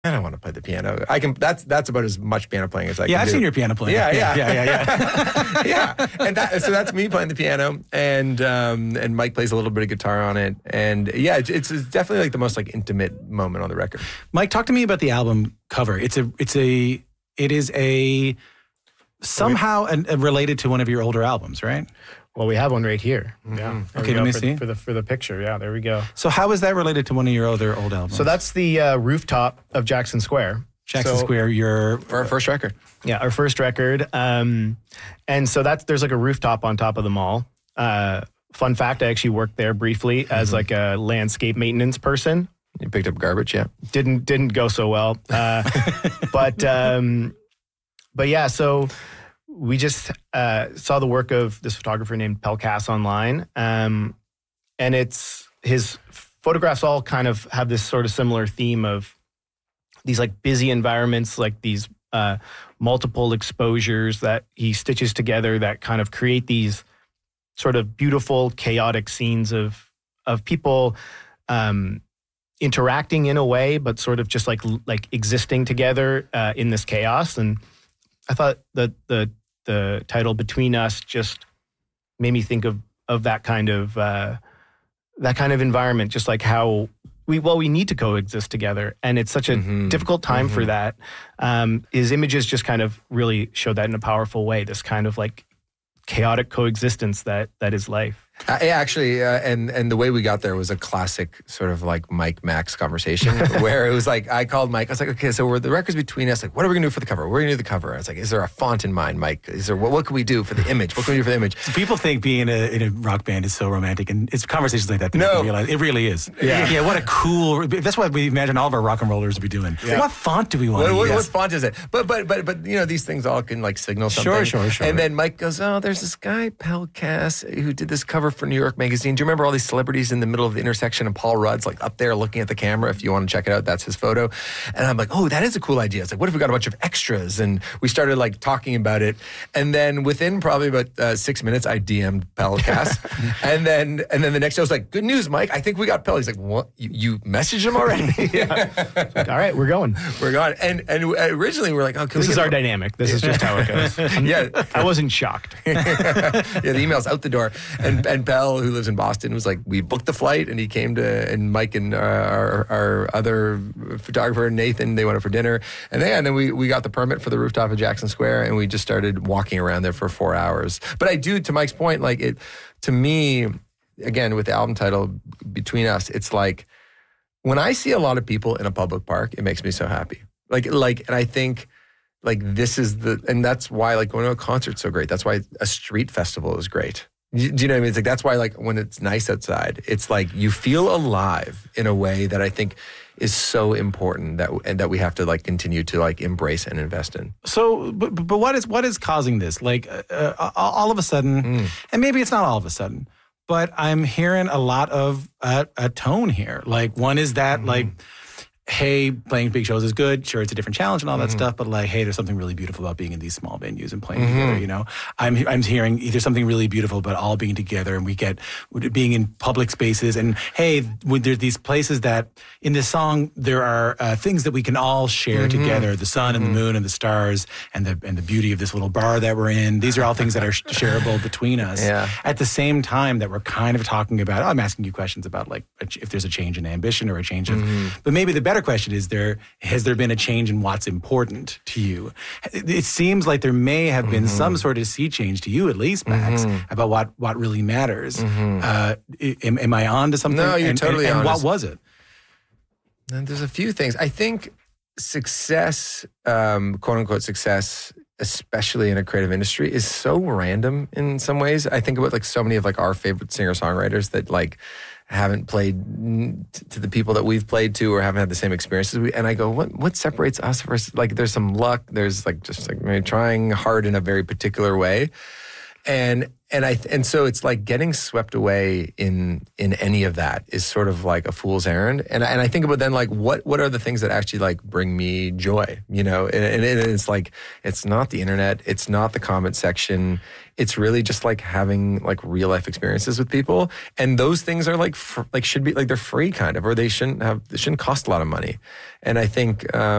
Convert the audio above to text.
I don't want to play the piano. I can. That's about as much piano playing as I can. Yeah, I've do. seen your piano playing. Yeah. Yeah. And so that's me playing the piano, and Mike plays a little bit of guitar on it, and yeah, it's definitely like the most like intimate moment on the record. Mike, talk to me about the album cover. It is somehow related to one of your older albums, right? Well, we have one right here. Mm-hmm. Yeah. Okay, let me see. For the picture. Yeah, there we go. So how is that related to one of your other old albums? So that's the rooftop of Jackson Square. Jackson Square, For our first record. Yeah, our first record. And so there's like a rooftop on top of the mall. Fun fact, I actually worked there briefly as like a landscape maintenance person. You picked up garbage, yeah. Didn't go so well. But yeah, so we just saw the work of this photographer named Pel Cass online. And it's his photographs all kind of have this sort of similar theme of these like busy environments, like these multiple exposures that he stitches together that kind of create these sort of beautiful, chaotic scenes of people interacting in a way, but sort of just like existing together in this chaos. And I thought that the title Between Us just made me think of that kind of environment, just like how we need to coexist together, and it's such a difficult time for that. His images just kind of really show that in a powerful way. This kind of like chaotic coexistence that is life. Actually, and the way we got there was a classic sort of like Mike Max conversation where it was like, I called Mike. I was like, okay, so the record's between us. Like, what are we going to do for the cover? We're going to do the cover. I was like, is there a font in mind, Mike? Is there what can we do for the image? What can we do for the image? So people think being in a rock band is so romantic, and it's conversations like that that realize it really is. Yeah, what a cool. That's what we imagine all of our rock and rollers to be doing. Yeah. What font do we want to use? What font is it? But you know, these things all can like signal something. Sure. And then Mike goes, oh, there's this guy Pel Cass who did this cover for New York Magazine. Do you remember all these celebrities in the middle of the intersection and Paul Rudd's like up there looking at the camera? If you want to check it out, that's his photo. And I'm like, oh, that is a cool idea. It's like, what if we got a bunch of extras? And we started like talking about it. And then within probably about 6 minutes, I DM'd Pel Cass. and then the next day I was like, good news, Mike. I think we got Pel. He's like, what? You messaged him already? Like, all right, we're going. We're going. And originally we were like, oh, this is our dynamic. This is just how it goes. Yeah. I wasn't shocked. Yeah, the email's out the door. And Pel, who lives in Boston, was like, we booked the flight, and he came and Mike and our other photographer, Nathan, they went out for dinner. And then we got the permit for the rooftop of Jackson Square, and we just started walking around there for 4 hours. But I do, to Mike's point, like it, to me, again, with the album title, Between Us, it's like, when I see a lot of people in a public park, it makes me so happy. Like, and I think, like, this is and that's why, like, going to a concert's so great. That's why a street festival is great. Do you know what I mean? It's like, that's why, like, when it's nice outside, it's like you feel alive in a way that I think is so important that we have to like continue to like embrace and invest in. So, but what is causing this? Like, all of a sudden, and maybe it's not all of a sudden, but I'm hearing a lot of a tone here. Like, one is that like, hey, playing big shows is good. Sure, it's a different challenge and all that stuff, but like, hey, there's something really beautiful about being in these small venues and playing together, you know? I'm hearing there's something really beautiful about all being together, and we get being in public spaces, and hey, when there's these places that, in this song, there are things that we can all share together, the sun and the moon and the stars and the beauty of this little bar that we're in. These are all things that are shareable between us. Yeah. At the same time that we're kind of talking about, I'm asking you questions about like if there's a change in ambition or a change of, but maybe the better question is, has there been a change in what's important to you? It seems like there may have been some sort of sea change to you, at least, Max, about what really matters. Am I on to something? No, you're totally on. And what was it? And there's a few things. I think success, quote unquote success, especially in a creative industry, is so random in some ways. I think about like so many of like our favorite singer-songwriters that like haven't played to the people that we've played to, or haven't had the same experiences. And I go, what separates us versus, like, there's some luck. There's like just like maybe trying hard in a very particular way. And so it's like getting swept away in any of that is sort of like a fool's errand. And I think about then like what are the things that actually like bring me joy, you know? And it's like it's not the internet, it's not the comment section. It's really just like having like real life experiences with people, and those things are like should be like they're free kind of, or they shouldn't cost a lot of money. And I think